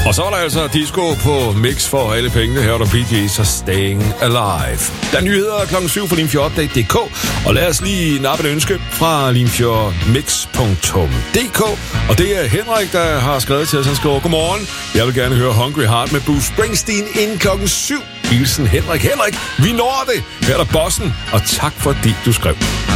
Og så var der altså disco på Mix for alle pengene. Her er der PG's og Staying Alive. Der er nyheder klokken 7 på limfjordupdate.dk. Og lad os lige nappe et ønske fra limfjordmix.dk. Og det er Henrik, der har skrevet til os. Han skriver, godmorgen. Jeg vil gerne høre Hungry Heart med Bruce Springsteen inden klokken 7. Hilsen Henrik. Henrik, vi når det. Her er der bossen. Og tak fordi du skrev.